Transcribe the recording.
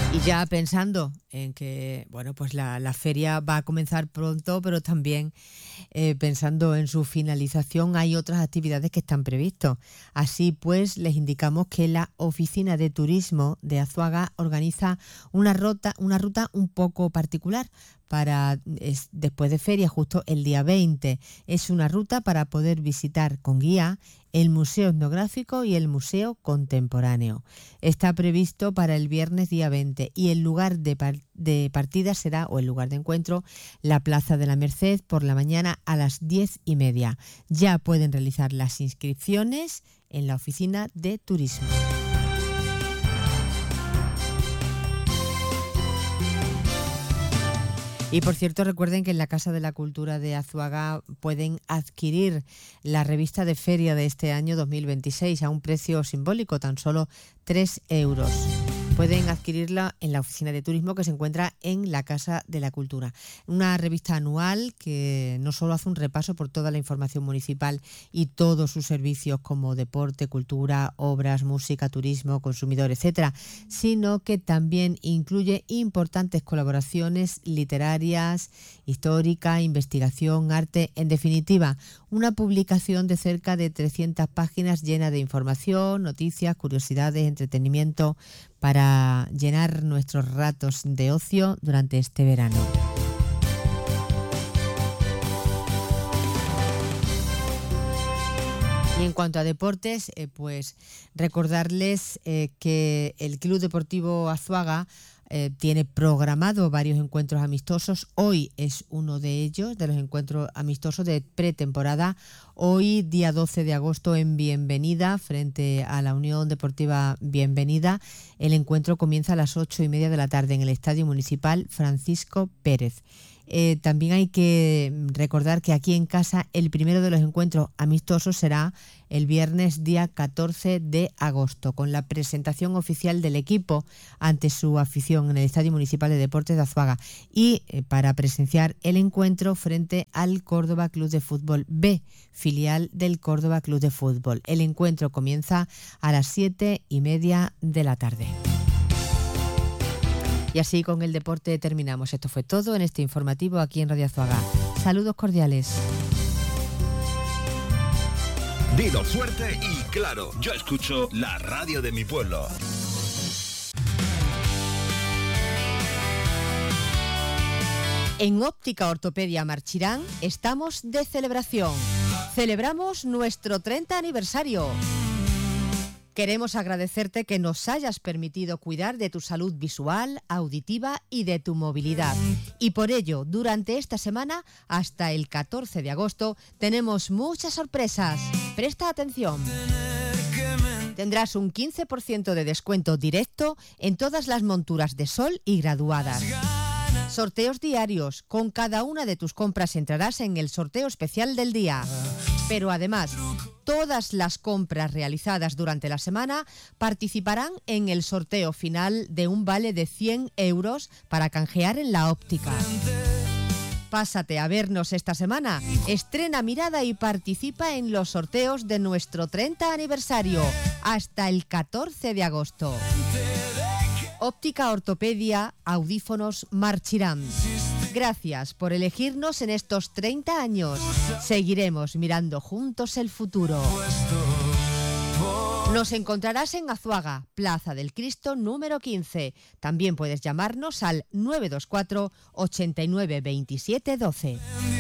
Y ya pensando en que, bueno, pues la feria va a comenzar pronto, pero también pensando en su finalización, hay otras actividades que están previstas. Así pues, les indicamos que la Oficina de Turismo de Azuaga organiza una ruta un poco particular para después de feria, justo el día 20. Es una ruta para poder visitar con guía el Museo Etnográfico y el Museo Contemporáneo. Está previsto para el viernes día 20 y el lugar de partida será, o el lugar de encuentro, la Plaza de la Merced por la mañana a las 10:30. Ya pueden realizar las inscripciones en la Oficina de Turismo. Y por cierto, recuerden que en la Casa de la Cultura de Azuaga pueden adquirir la revista de feria de este año 2026 a un precio simbólico, tan solo 3 euros. Pueden adquirirla en la Oficina de Turismo que se encuentra en la Casa de la Cultura. Una revista anual que no solo hace un repaso por toda la información municipal y todos sus servicios como deporte, cultura, obras, música, turismo, consumidor, etcétera, sino que también incluye importantes colaboraciones literarias, histórica, investigación, arte, en definitiva, una publicación de cerca de 300 páginas llena de información, noticias, curiosidades, entretenimiento, para llenar nuestros ratos de ocio durante este verano. Y en cuanto a deportes, pues recordarles que el Club Deportivo Azuaga tiene programado varios encuentros amistosos. Hoy es uno de ellos, de los encuentros amistosos de pretemporada. Hoy, día 12 de agosto, en Bienvenida, frente a la Unión Deportiva Bienvenida, el encuentro comienza a las 8:30 de la tarde en el Estadio Municipal Francisco Pérez. También hay que recordar que aquí en casa el primero de los encuentros amistosos será el viernes día 14 de agosto, con la presentación oficial del equipo ante su afición en el Estadio Municipal de Deportes de Azuaga y para presenciar el encuentro frente al Córdoba Club de Fútbol B, filial del Córdoba Club de Fútbol. El encuentro comienza a las 7:30 de la tarde. Y así con el deporte terminamos. Esto fue todo en este informativo aquí en Radio Azuaga. Saludos cordiales. Dilo fuerte y claro. Yo escucho la radio de mi pueblo. En Óptica Ortopedia Marchirán estamos de celebración. Celebramos nuestro 30 aniversario. Queremos agradecerte que nos hayas permitido cuidar de tu salud visual, auditiva y de tu movilidad. Y por ello, durante esta semana, hasta el 14 de agosto, tenemos muchas sorpresas. Presta atención. Tendrás un 15% de descuento directo en todas las monturas de sol y graduadas. Sorteos diarios. Con cada una de tus compras entrarás en el sorteo especial del día. Pero además, todas las compras realizadas durante la semana participarán en el sorteo final de un vale de 100 euros para canjear en la óptica. Pásate a vernos esta semana, estrena mirada y participa en los sorteos de nuestro 30 aniversario hasta el 14 de agosto. Óptica Ortopedia, Audífonos Marchirán. Gracias por elegirnos en estos 30 años. Seguiremos mirando juntos el futuro. Nos encontrarás en Azuaga, Plaza del Cristo número 15. También puedes llamarnos al 924 89 27 12.